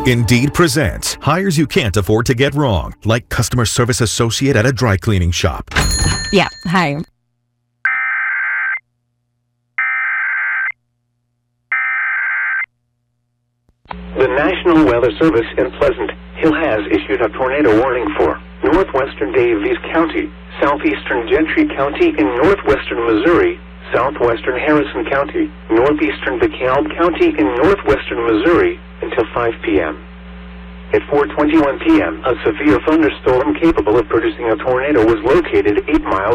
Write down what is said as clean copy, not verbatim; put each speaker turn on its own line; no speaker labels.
Indeed presents hires you can't afford to get wrong, like customer service associate at a dry cleaning shop.
Yeah, hi.
The National Weather Service in Pleasant Hill has issued a tornado warning for northwestern Daviess County, southeastern Gentry County in northwestern Missouri, southwestern Harrison County, northeastern DeKalb County in northwestern Missouri until 5 p.m. At 4:21 p.m., a severe thunderstorm capable of producing a tornado was located 8 miles